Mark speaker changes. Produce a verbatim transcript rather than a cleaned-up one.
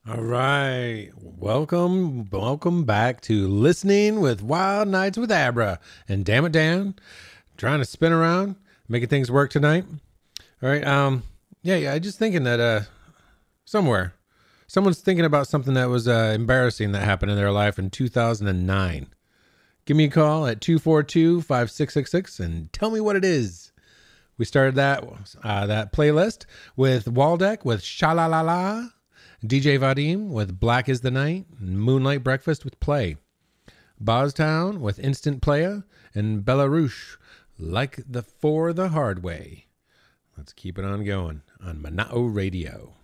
Speaker 1: All right. Welcome, welcome back to Listening with Wild Nights with Abra. And damn it, Dan, trying to spin around, making things work tonight. All right. Um, yeah, yeah. I just thinking that uh, somewhere, someone's thinking about something that was uh, embarrassing that happened in their life in two thousand nine. Give me a call at two four two, five six six six and tell me what it is. We started that uh, that playlist with Waldeck with Sha-La-La-La, D J Vadim with Black is the Night, and Moonlight Breakfast with Play, Boztown with Instant Playa, and Belarus like the For the Hard Way. Let's keep it on going on Mana'o Radio.